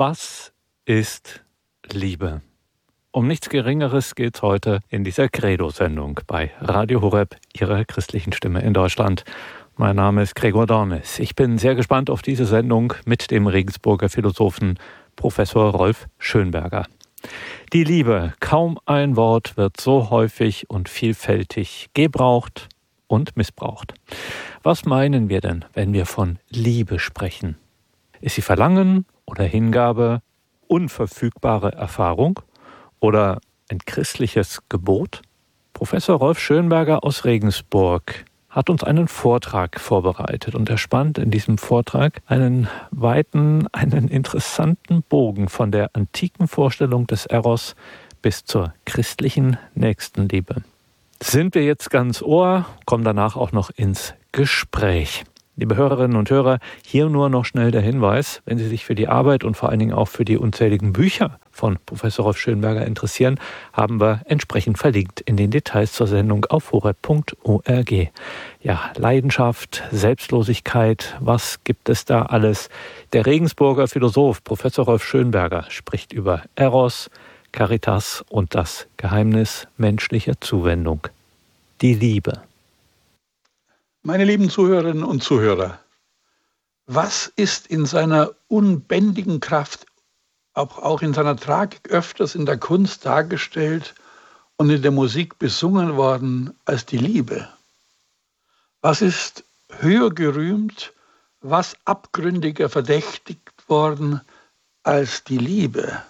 Was ist Liebe? Um nichts Geringeres geht es heute in dieser Credo-Sendung bei Radio Horeb, Ihrer christlichen Stimme in Deutschland. Mein Name ist Gregor Dornis. Ich bin sehr gespannt auf diese Sendung mit dem Regensburger Philosophen Professor Rolf Schönberger. Die Liebe, kaum ein Wort wird so häufig und vielfältig gebraucht und missbraucht. Was meinen wir denn, wenn wir von Liebe sprechen? Ist sie Verlangen oder Hingabe, unverfügbare Erfahrung oder ein christliches Gebot? Professor Rolf Schönberger aus Regensburg hat uns einen Vortrag vorbereitet und er spannt in diesem Vortrag einen interessanten Bogen von der antiken Vorstellung des Eros bis zur christlichen Nächstenliebe. Sind wir jetzt ganz Ohr, kommen danach auch noch ins Gespräch. Liebe Hörerinnen und Hörer, hier nur noch schnell der Hinweis, wenn Sie sich für die Arbeit und vor allen Dingen auch für die unzähligen Bücher von Professor Rolf Schönberger interessieren, haben wir entsprechend verlinkt in den Details zur Sendung auf horeb.org. Ja, Leidenschaft, Selbstlosigkeit, was gibt es da alles? Der Regensburger Philosoph Professor Rolf Schönberger spricht über Eros, Caritas und das Geheimnis menschlicher Zuwendung, die Liebe. Meine lieben Zuhörerinnen und Zuhörer, was ist in seiner unbändigen Kraft, auch in seiner Tragik öfters in der Kunst dargestellt und in der Musik besungen worden als die Liebe? Was ist höher gerühmt, was abgründiger verdächtigt worden als die Liebe?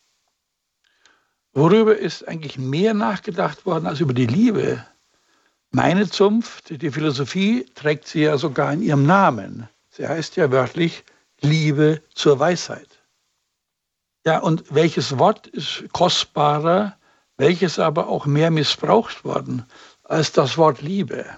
Worüber ist eigentlich mehr nachgedacht worden als über die Liebe? Meine Zunft, die Philosophie, trägt sie ja sogar in ihrem Namen. Sie heißt ja wörtlich Liebe zur Weisheit. Ja, und welches Wort ist kostbarer, welches aber auch mehr missbraucht worden als das Wort Liebe?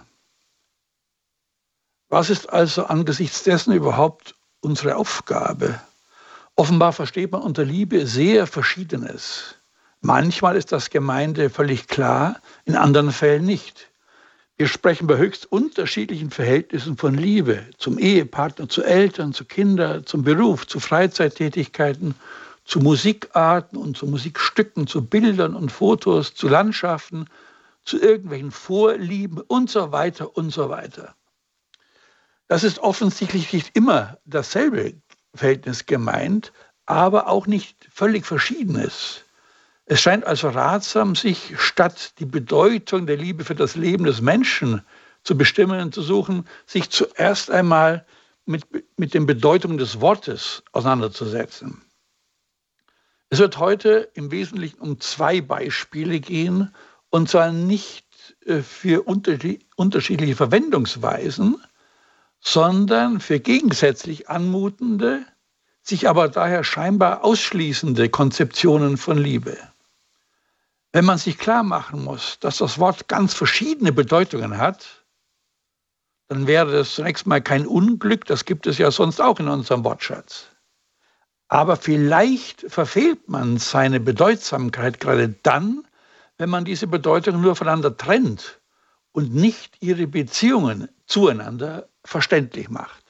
Was ist also angesichts dessen überhaupt unsere Aufgabe? Offenbar versteht man unter Liebe sehr Verschiedenes. Manchmal ist das Gemeinde völlig klar, in anderen Fällen nicht. Wir sprechen bei höchst unterschiedlichen Verhältnissen von Liebe zum Ehepartner, zu Eltern, zu Kindern, zum Beruf, zu Freizeittätigkeiten, zu Musikarten und zu Musikstücken, zu Bildern und Fotos, zu Landschaften, zu irgendwelchen Vorlieben und so weiter und so weiter. Das ist offensichtlich nicht immer dasselbe Verhältnis gemeint, aber auch nicht völlig verschiedenes. Es scheint also ratsam, sich statt die Bedeutung der Liebe für das Leben des Menschen zu bestimmen und zu suchen, sich zuerst einmal mit den Bedeutungen des Wortes auseinanderzusetzen. Es wird heute im Wesentlichen um zwei Beispiele gehen, und zwar nicht für unterschiedliche Verwendungsweisen, sondern für gegensätzlich anmutende, sich aber daher scheinbar ausschließende Konzeptionen von Liebe. Wenn man sich klar machen muss, dass das Wort ganz verschiedene Bedeutungen hat, dann wäre das zunächst mal kein Unglück, das gibt es ja sonst auch in unserem Wortschatz. Aber vielleicht verfehlt man seine Bedeutsamkeit gerade dann, wenn man diese Bedeutungen nur voneinander trennt und nicht ihre Beziehungen zueinander verständlich macht.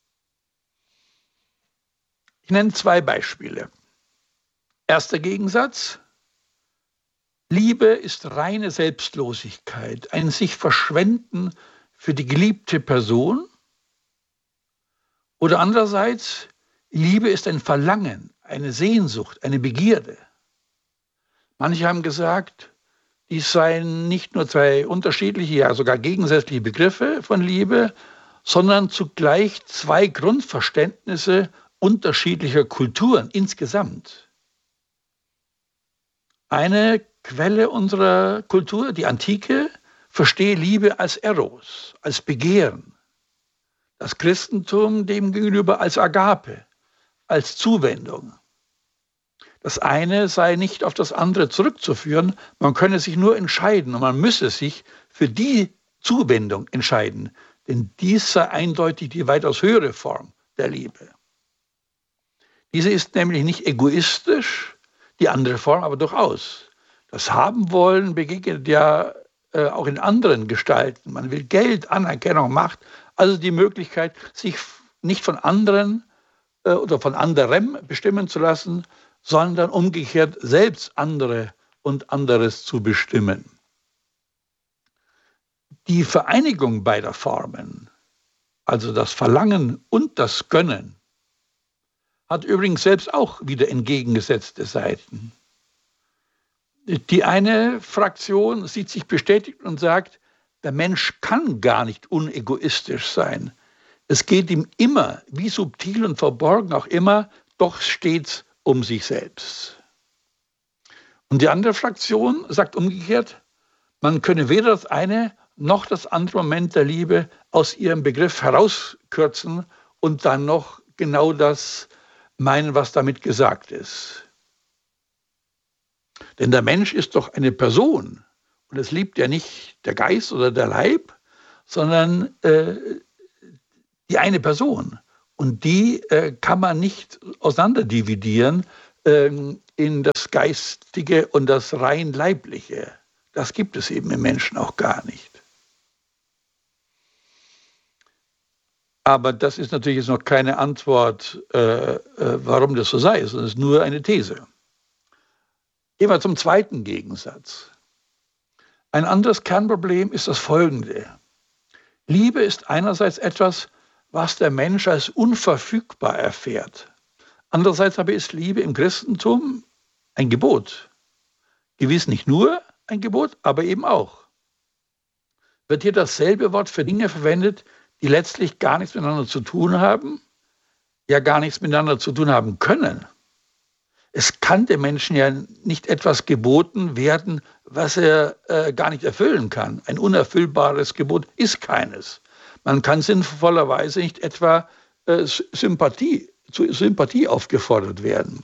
Ich nenne zwei Beispiele. Erster Gegensatz: Liebe ist reine Selbstlosigkeit, ein sich verschwenden für die geliebte Person. Oder andererseits, Liebe ist ein Verlangen, eine Sehnsucht, eine Begierde. Manche haben gesagt, dies seien nicht nur zwei unterschiedliche, ja sogar gegensätzliche Begriffe von Liebe, sondern zugleich zwei Grundverständnisse unterschiedlicher Kulturen insgesamt. Eine Quelle unserer Kultur, die Antike, verstehe Liebe als Eros, als Begehren. Das Christentum demgegenüber als Agape, als Zuwendung. Das eine sei nicht auf das andere zurückzuführen, man könne sich nur entscheiden und man müsse sich für die Zuwendung entscheiden, denn dies sei eindeutig die weitaus höhere Form der Liebe. Diese ist nämlich nicht egoistisch, die andere Form aber durchaus. Das Haben-Wollen begegnet ja auch in anderen Gestalten. Man will Geld, Anerkennung, Macht, also die Möglichkeit, sich nicht von anderen oder von anderem bestimmen zu lassen, sondern umgekehrt selbst andere und anderes zu bestimmen. Die Vereinigung beider Formen, also das Verlangen und das Gönnen, hat übrigens selbst auch wieder entgegengesetzte Seiten. Die eine Fraktion sieht sich bestätigt und sagt, der Mensch kann gar nicht unegoistisch sein. Es geht ihm immer, wie subtil und verborgen auch immer, doch stets um sich selbst. Und die andere Fraktion sagt umgekehrt, man könne weder das eine noch das andere Moment der Liebe aus ihrem Begriff herauskürzen und dann noch genau das meinen, was damit gesagt ist. Denn der Mensch ist doch eine Person und es liebt ja nicht der Geist oder der Leib, sondern die eine Person. Und die kann man nicht auseinanderdividieren in das Geistige und das rein Leibliche. Das gibt es eben im Menschen auch gar nicht. Aber das ist natürlich jetzt noch keine Antwort, warum das so sei, sondern es ist nur eine These. Gehen wir zum zweiten Gegensatz. Ein anderes Kernproblem ist das folgende. Liebe ist einerseits etwas, was der Mensch als unverfügbar erfährt. Andererseits aber ist Liebe im Christentum ein Gebot. Gewiss nicht nur ein Gebot, aber eben auch. Wird hier dasselbe Wort für Dinge verwendet, die letztlich gar nichts miteinander zu tun haben, ja gar nichts miteinander zu tun haben können. Es kann dem Menschen ja nicht etwas geboten werden, was er gar nicht erfüllen kann. Ein unerfüllbares Gebot ist keines. Man kann sinnvollerweise nicht etwa zu Sympathie aufgefordert werden.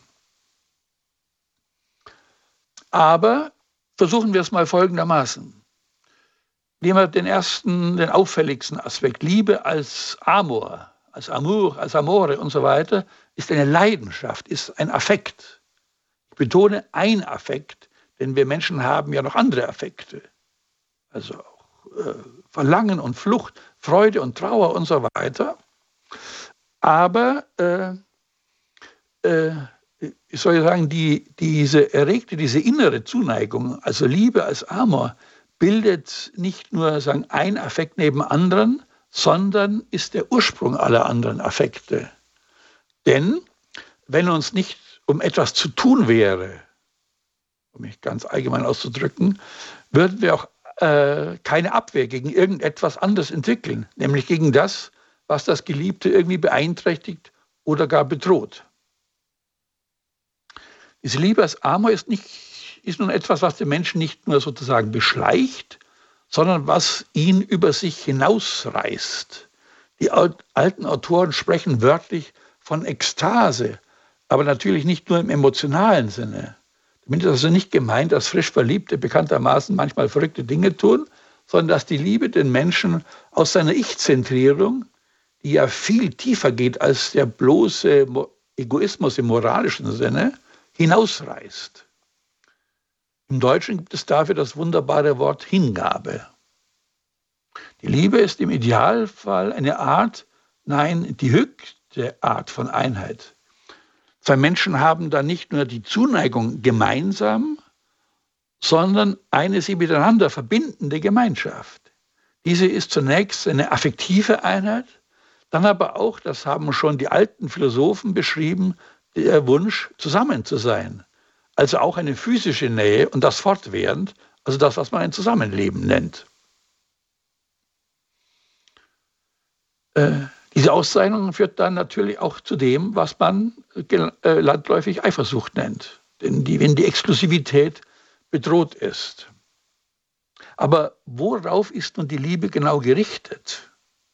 Aber versuchen wir es mal folgendermaßen. Nehmen wir den auffälligsten Aspekt. Liebe als Amor, als Amour, als Amore und so weiter, ist eine Leidenschaft, ist ein Affekt. Ich betone ein Affekt, denn wir Menschen haben ja noch andere Affekte. Also auch Verlangen und Flucht, Freude und Trauer und so weiter. Aber ich soll sagen, diese innere Zuneigung, also Liebe als Amor, bildet nicht nur ein Affekt neben anderen, sondern ist der Ursprung aller anderen Affekte. Denn wenn uns nicht um etwas zu tun wäre, um mich ganz allgemein auszudrücken, würden wir auch keine Abwehr gegen irgendetwas anderes entwickeln, nämlich gegen das, was das Geliebte irgendwie beeinträchtigt oder gar bedroht. Diese Liebe als Amor ist nun etwas, was den Menschen nicht nur sozusagen beschleicht, sondern was ihn über sich hinausreißt. Die alten Autoren sprechen wörtlich von Ekstase, aber natürlich nicht nur im emotionalen Sinne. Damit ist also nicht gemeint, dass frisch Verliebte bekanntermaßen manchmal verrückte Dinge tun, sondern dass die Liebe den Menschen aus seiner Ich-Zentrierung, die ja viel tiefer geht als der bloße Egoismus im moralischen Sinne, hinausreißt. Im Deutschen gibt es dafür das wunderbare Wort Hingabe. Die Liebe ist im Idealfall eine Art, nein, die höchste Art von Einheit. Zwei Menschen haben da nicht nur die Zuneigung gemeinsam, sondern eine sie miteinander verbindende Gemeinschaft. Diese ist zunächst eine affektive Einheit, dann aber auch, das haben schon die alten Philosophen beschrieben, der Wunsch, zusammen zu sein. Also auch eine physische Nähe und das fortwährend, also das, was man ein Zusammenleben nennt. Diese Auszeichnung führt dann natürlich auch zu dem, was man landläufig Eifersucht nennt, wenn die Exklusivität bedroht ist. Aber worauf ist nun die Liebe genau gerichtet?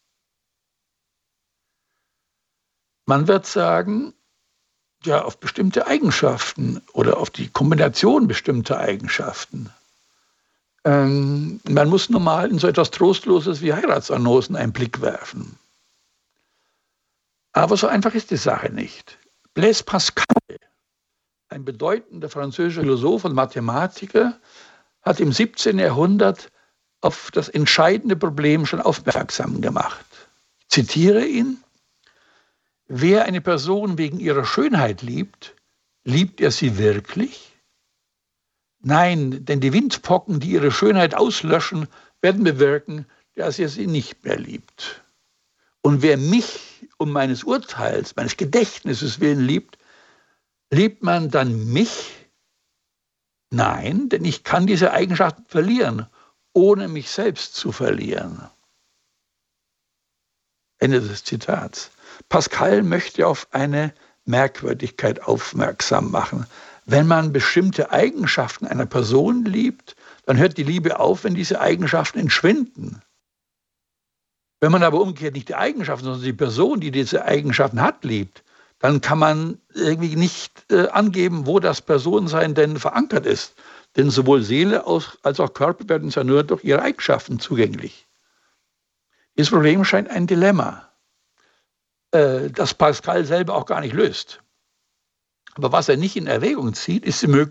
Man wird sagen, ja, auf bestimmte Eigenschaften oder auf die Kombination bestimmter Eigenschaften. Man muss nun mal in so etwas Trostloses wie Heiratsannosen einen Blick werfen. Aber so einfach ist die Sache nicht. Blaise Pascal, ein bedeutender französischer Philosoph und Mathematiker, hat im 17. Jahrhundert auf das entscheidende Problem schon aufmerksam gemacht. Ich zitiere ihn: wer eine Person wegen ihrer Schönheit liebt, liebt er sie wirklich? Nein, denn die Windpocken, die ihre Schönheit auslöschen, werden bewirken, dass er sie nicht mehr liebt. Und wer mich um meines Urteils, meines Gedächtnisses willen liebt, liebt man dann mich? Nein, denn ich kann diese Eigenschaften verlieren, ohne mich selbst zu verlieren. Ende des Zitats. Pascal möchte auf eine Merkwürdigkeit aufmerksam machen. Wenn man bestimmte Eigenschaften einer Person liebt, dann hört die Liebe auf, wenn diese Eigenschaften entschwinden. Wenn man aber umgekehrt nicht die Eigenschaften, sondern die Person, die diese Eigenschaften hat, liebt, dann kann man irgendwie nicht angeben, wo das Personensein denn verankert ist. Denn sowohl Seele als auch Körper werden uns ja nur durch ihre Eigenschaften zugänglich. Dieses Problem scheint ein Dilemma, das Pascal selber auch gar nicht löst. Aber was er nicht in Erwägung zieht, ist die Möglichkeit,